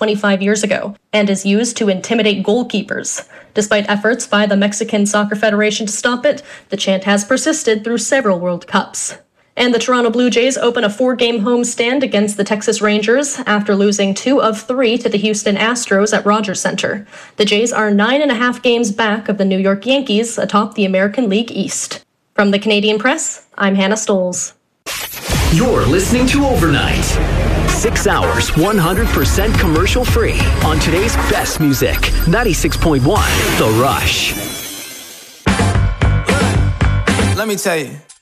25 years ago and is used to intimidate goalkeepers. Despite efforts by the Mexican Soccer Federation to stop it, the chant has persisted through several World Cups. And the Toronto Blue Jays open a 4-game homestand against the Texas Rangers after losing 2 of 3 to the Houston Astros at Rogers Center. The Jays are 9.5 games back of the New York Yankees atop the American League East. From the Canadian Press, I'm Hannah Stoles. You're listening to Overnight. 6 hours, 100% commercial free on today's best music. 96.1 The Rush. Let me tell you.